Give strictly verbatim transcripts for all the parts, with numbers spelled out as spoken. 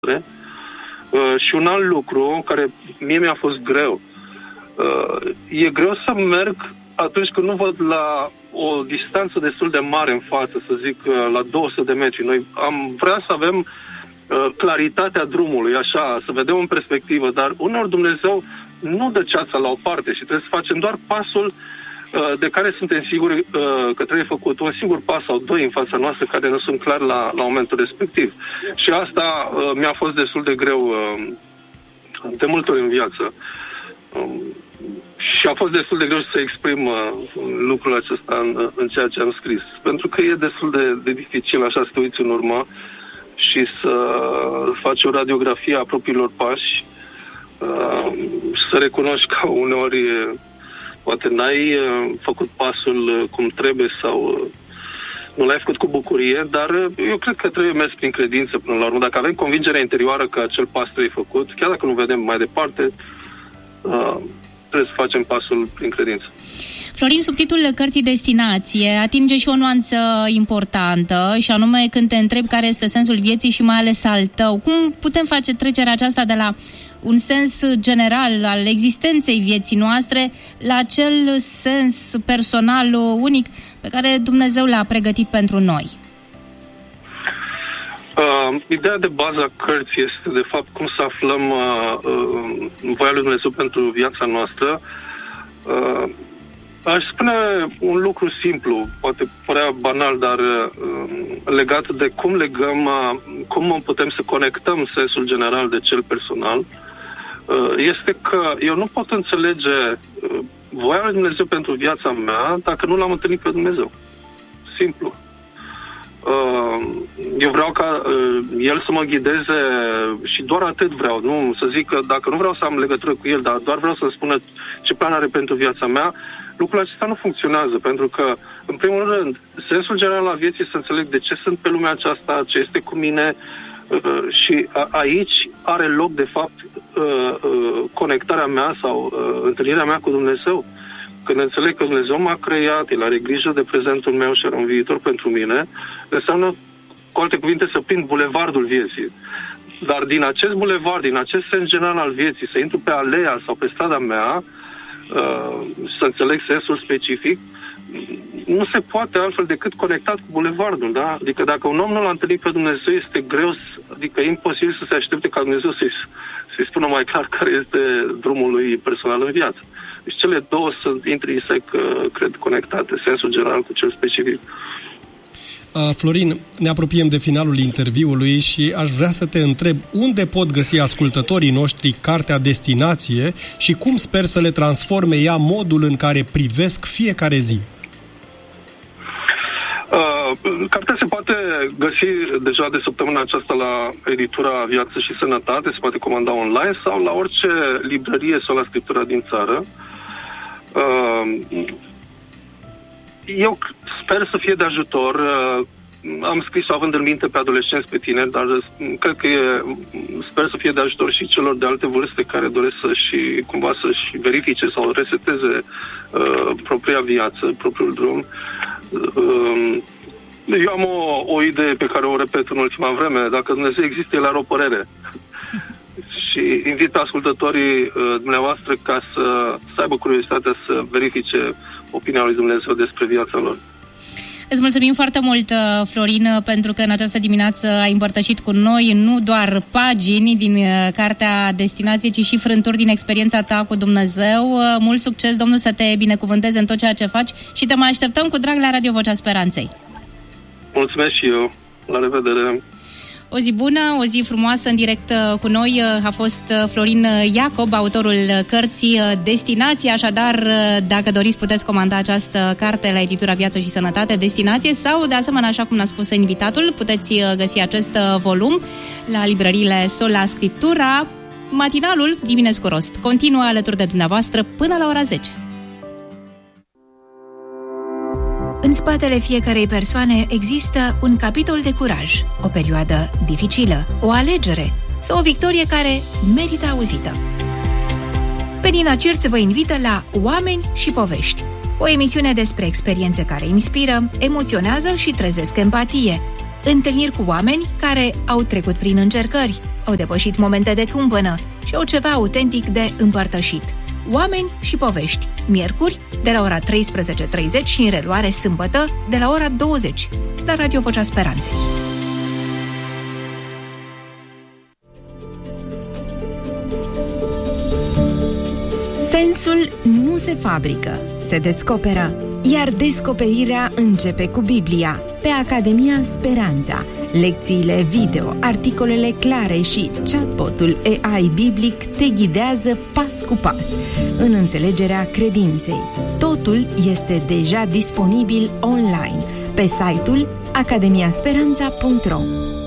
Uh, și un alt lucru care mie mi-a fost greu. Uh, e greu să merg atunci când nu văd la o distanță destul de mare în față, să zic uh, la două sute de metri. Noi am vrea să avem uh, claritatea drumului, așa, să vedem în perspectivă, dar uneori Dumnezeu nu dă ceața la o parte și trebuie să facem doar pasul de care suntem siguri uh, că trebuie făcut un singur pas sau doi în fața noastră care nu sunt clari la, la momentul respectiv. Și asta uh, mi-a fost destul de greu uh, de multe ori în viață. Um, și a fost destul de greu să exprim uh, lucrul acesta în, în ceea ce am scris. Pentru că e destul de, de dificil așa să te uiți în urmă și să faci o radiografie a propriilor pași, uh, să recunoști că uneori poate n-ai uh, făcut pasul uh, cum trebuie sau uh, nu l-ai făcut cu bucurie, dar uh, eu cred că trebuie mers prin credință până la urmă. Dacă avem convingerea interioară că acel pas trebuie făcut, chiar dacă nu vedem mai departe, uh, trebuie să facem pasul prin credință. Florin, sub titlul cărții Destinație atinge și o nuanță importantă, și anume când te întrebi care este sensul vieții și mai ales al tău. Cum putem face trecerea aceasta de la un sens general al existenței vieții noastre la acel sens personal unic pe care Dumnezeu l-a pregătit pentru noi? Uh, ideea de bază a cărții este, de fapt, cum să aflăm uh, uh, voia lui Dumnezeu pentru viața noastră. Uh, aș spune un lucru simplu, poate părea banal, dar uh, legat de cum legăm, uh, cum putem să conectăm sensul general de cel personal. Este că eu nu pot înțelege voia lui Dumnezeu pentru viața mea dacă nu l-am întâlnit pe Dumnezeu. Simplu. Eu vreau ca El să mă ghideze și doar atât vreau. Nu să zic că dacă nu vreau să am legătură cu El, dar doar vreau să-mi spună ce plan are pentru viața mea, lucrul acesta nu funcționează. Pentru că, în primul rând, sensul general al vieții să înțeleg de ce sunt pe lumea aceasta, ce este cu mine, și aici are loc, de fapt, conectarea mea sau întâlnirea mea cu Dumnezeu. Când înțeleg că Dumnezeu m-a creat, El are grijă de prezentul meu și are un viitor pentru mine, înseamnă, cu alte cuvinte, să prind bulevardul vieții. Dar din acest bulevard, din acest sens general al vieții, să intru pe alea sau pe strada mea, să înțeleg sensul specific, nu se poate altfel decât conectat cu bulevardul, da? Adică dacă un om nu l-a întâlnit pe Dumnezeu, este greu, adică e imposibil să se aștepte ca Dumnezeu să-i, să-i spună mai clar care este drumul lui personal în viață. Deci cele două sunt intrinsec, cred, conectate, sensul general cu cel specific. Uh, Florin, ne apropiem de finalul interviului și aș vrea să te întreb unde pot găsi ascultătorii noștri cartea Destinație și cum sper să le transforme ea modul în care privesc fiecare zi. Uh, cartea se poate găsi deja de săptămâna aceasta la editura Viață și Sănătate, se poate comanda online sau la orice librărie sau la Scriptura din țară. Uh, eu sper să fie de ajutor. Uh, am scris-o având în minte pe adolescenți, pe tineri, dar cred că e, sper să fie de ajutor și celor de alte vârste care doresc să-și, cumva să-și verifice sau reseteze uh, propria viață, propriul drum. Uh, eu am o, o idee pe care o repet în ultima vreme. Dacă Dumnezeu există, El are o părere. Și invit ascultătorii uh, dumneavoastră ca să, să aibă curiozitatea să verifice opinia lui Dumnezeu despre viața lor. Îți mulțumim foarte mult, Florin, pentru că în această dimineață ai împărtășit cu noi nu doar pagini din cartea Destinație, ci și frânturi din experiența ta cu Dumnezeu. Mult succes, Domnul să te binecuvânteze în tot ceea ce faci și te mai așteptăm cu drag la Radio Vocea Speranței. Mulțumesc și eu. La revedere! O zi bună, o zi frumoasă. În direct cu noi a fost Florin Iacob, autorul cărții Destinație. Așadar, dacă doriți, puteți comanda această carte la editura Viață și Sănătate, Destinație, sau, de asemenea, așa cum ne-a spus invitatul, puteți găsi acest volum la librăriile Sola Scriptura. Matinalul Diminescu Rost continuă alături de dumneavoastră până la ora zece. În spatele fiecarei persoane există un capitol de curaj, o perioadă dificilă, o alegere sau o victorie care merită auzită. Penina Cirț vă invită la Oameni și Povești, o emisiune despre experiențe care inspiră, emoționează și trezesc empatie. Întâlniri cu oameni care au trecut prin încercări, au depășit momente de cumpănă și au ceva autentic de împărtășit. Oameni și povești, miercuri, de la ora treisprezece treizeci și în reluare sâmbătă, de la ora douăzeci, la Radio Vocea Speranței. Sensul nu se fabrică, se descoperă, iar descoperirea începe cu Biblia, pe Academia Speranța. Lecțiile video, articolele clare și chatbotul A I biblic te ghidează pas cu pas în înțelegerea credinței. Totul este deja disponibil online pe site-ul academia speranța punct ro.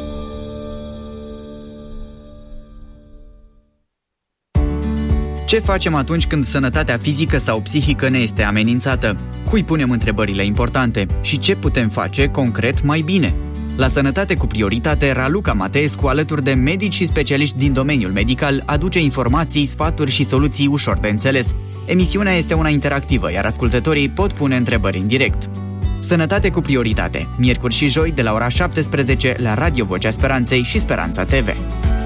Ce facem atunci când sănătatea fizică sau psihică ne este amenințată? Cui punem întrebările importante? Și ce putem face concret mai bine? La Sănătate cu Prioritate, Raluca Mateescu, alături de medici și specialiști din domeniul medical, aduce informații, sfaturi și soluții ușor de înțeles. Emisiunea este una interactivă, iar ascultătorii pot pune întrebări în direct. Sănătate cu Prioritate, miercuri și joi de la ora șaptesprezece la Radio Vocea Speranței și Speranța T V.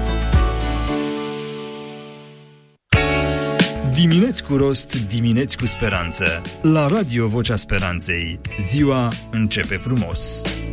Dimineți cu rost, dimineți cu speranță. La Radio Vocea Speranței, ziua începe frumos.